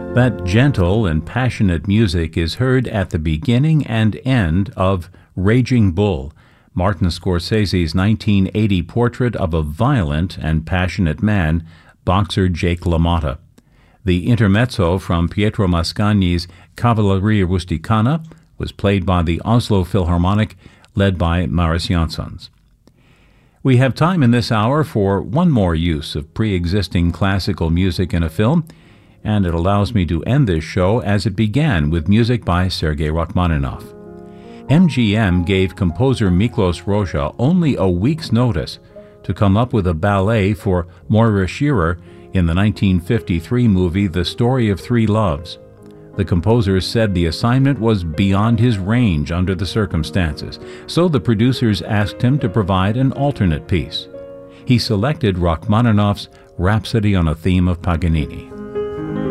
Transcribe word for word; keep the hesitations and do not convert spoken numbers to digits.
That gentle and passionate music is heard at the beginning and end of Raging Bull, Martin Scorsese's nineteen eighty portrait of a violent and passionate man, boxer Jake LaMotta. The intermezzo from Pietro Mascagni's Cavalleria Rusticana was played by the Oslo Philharmonic, led by Mariss Jansons. We have time in this hour for one more use of pre-existing classical music in a film, and it allows me to end this show as it began with music by Sergei Rachmaninoff. M G M gave composer Miklos Rozsa only a week's notice to come up with a ballet for Moira Shearer in the nineteen fifty-three movie The Story of Three Loves. The composer said the assignment was beyond his range under the circumstances, so the producers asked him to provide an alternate piece. He selected Rachmaninoff's Rhapsody on a Theme of Paganini.